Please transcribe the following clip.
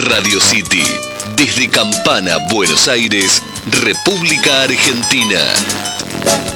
Radio City, desde Campana, Buenos Aires, República Argentina.